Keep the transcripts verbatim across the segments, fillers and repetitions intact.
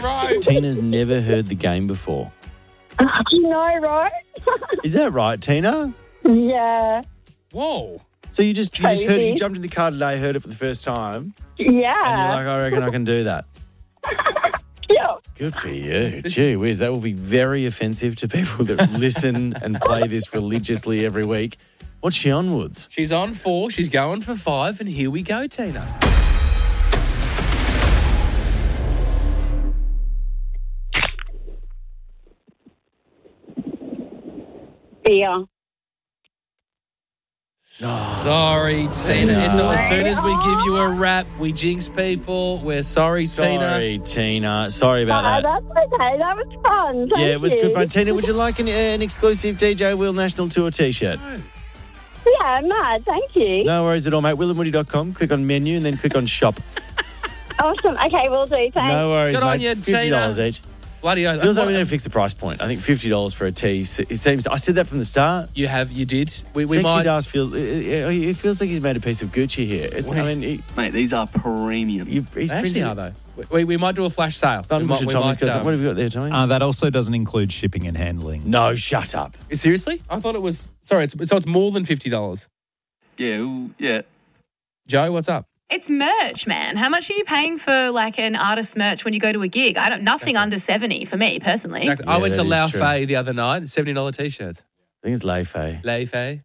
Right. Tina's never heard the game before. I know, right? Is that right, Tina? Yeah. Whoa. So you just you just heard it, you Crazy. jumped in the car today, heard it for the first time, Yeah. and you're like, I reckon I can do that. Yeah. Good for you. Gee whiz, that will be very offensive to people that listen and play this religiously every week. What's she on, Woods? She's on four. She's going for five. And here we go, Tina. Beer. Sorry, Tina. It's as soon as we give you a rap, we jinx people. We're sorry, Tina. Sorry, Tina. Sorry about Oh, that. that's okay. That was fun. Thank Yeah, it was you. good fun. Tina, would you like an, uh, an exclusive D J Will National Tour T-shirt? Yeah, mad. Thank you. No worries at all, mate. will and woody dot com. Click on menu and then click on shop. Awesome. Okay, we'll do. Thanks. No worries, Good mate. on you, fifty dollars Tina. each. Bloody hell. Feels like we need to fix the price point. I think fifty dollars for a tee. It seems. I said that from the start. You have, you did. We, we Sexy might. Dust feels. It, it, it feels like he's made a piece of Gucci here. It's. I mean, he, Mate, these are premium. you, he's They actually printed- are, though. We, we might do a flash sale. Bun We Bush might- and we Tommy's might, got some- um, What have you got there, Tommy? Uh, that also doesn't include shipping and handling. no, shut up. Seriously? I thought it was. Sorry, it's, so it's more than fifty dollars. Yeah, ooh, yeah. Joe, what's up? It's merch, man. How much are you paying for like an artist's merch when you go to a gig? I don't. Nothing under seventy for me personally. I Yeah, went to that is Lao true. Fei the other night. seventy dollars T-shirts. I think it's Leifei. Lao Fei.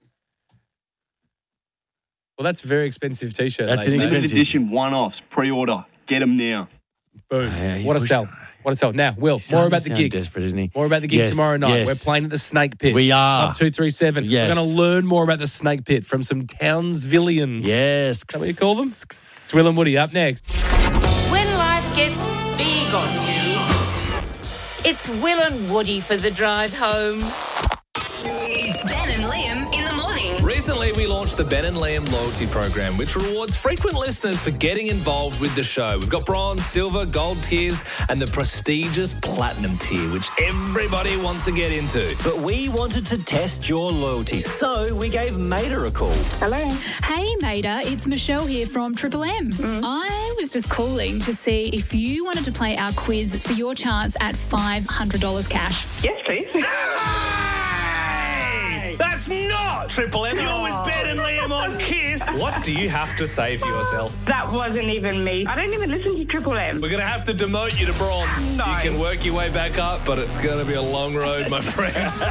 Well, that's a very expensive T-shirt. That's Lao an Fei. expensive- Limited edition one-offs, pre-order. Get them now. Boom. Yeah, he's what a pushing- sell. What a sell. Now, Will, He's more starting about to the sound gig. desperate, isn't he? More about the gig Yes, tomorrow night. yes. We're playing at the Snake Pit. We are. Up two three seven. Yes. We're going to learn more about the Snake Pit from some Townsvillians. Yes. Is that what you call them? It's Will and Woody up next. When life gets big on you, it's Will and Woody for the drive home. It's Ben and Liam in the morning. Recently, we launched the Ben and Liam loyalty program, which rewards frequent listeners for getting involved with the show. We've got bronze, silver, gold tiers, and the prestigious platinum tier, which everybody wants to get into. But we wanted to test your loyalty, so we gave Maida a call. Hello. Hey, Maida, it's Michelle here from Triple M. I was just calling to see if you wanted to play our quiz for your chance at five hundred dollars cash. Yes, please. That's not Triple M. You're with Ben and Liam on Kiss. What do you have to say for yourself? That wasn't even me. I don't even listen to Triple M. We're going to have to demote you to bronze. No. You can work your way back up, but it's going to be a long road, my friend.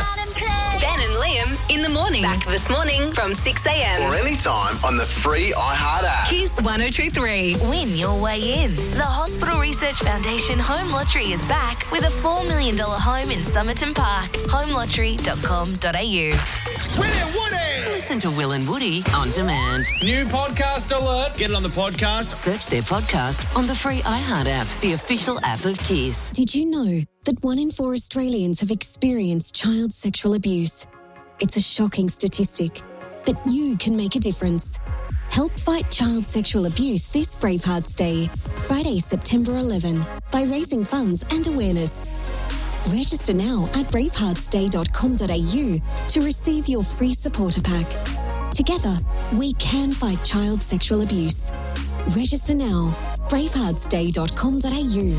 Ben and Liam in the morning. Back this morning from six a.m. Or anytime on the free iHeart app. Kiss one oh two three. Win your way in. The Hospital Research Foundation Home Lottery is back with a four million dollars home in Somerton Park. home lottery dot com dot a u. Win it, Woody! Listen to Will and Woody on demand. New podcast alert. Get it on the podcast. Search their podcast on the free iHeart app, the official app of Kiss. Did you know that one in four Australians have experienced child sexual abuse? It's a shocking statistic, but you can make a difference. Help fight child sexual abuse this Bravehearts Day, Friday, September eleventh, by raising funds and awareness. Register now at bravehearts day dot com dot a u to receive your free supporter pack. Together, we can fight child sexual abuse. Register now, bravehearts day dot com dot a u.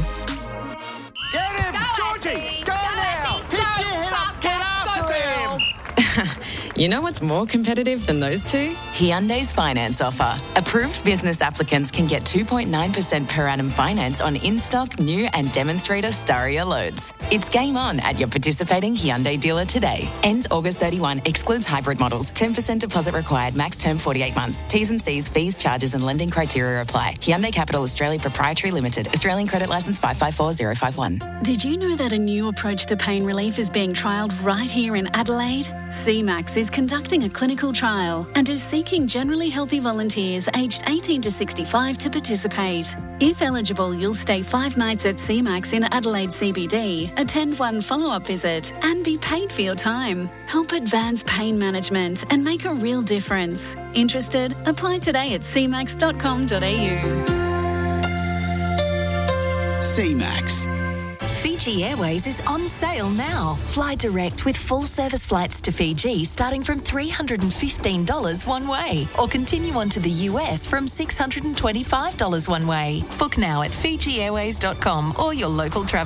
Get him! Georgie! Go, now! Pick your head up! Get after him! You know what's more competitive than those two? Hyundai's finance offer. Approved business applicants can get two point nine percent per annum finance on in-stock, new and demonstrator Staria loads. It's game on at your participating Hyundai dealer today. Ends August thirty-first. Excludes hybrid models. ten percent deposit required. Max term forty-eight months. T's and C's, fees, charges and lending criteria apply. Hyundai Capital Australia Proprietary Limited. Australian credit licence five five four zero five one. Did you know that a new approach to pain relief is being trialled right here in Adelaide? C MAX is conducting a clinical trial and is seeking generally healthy volunteers aged eighteen to sixty-five to participate. If eligible, you'll stay five nights at C MAX in Adelaide C B D, attend one follow-up visit and be paid for your time. Help advance pain management and make a real difference. Interested? Apply today at c max dot com dot a u. C MAX. Fiji Airways is on sale now. Fly direct with full service flights to Fiji starting from three hundred fifteen dollars one way, or continue on to the U S from six hundred twenty-five dollars one way. Book now at fiji airways dot com or your local travel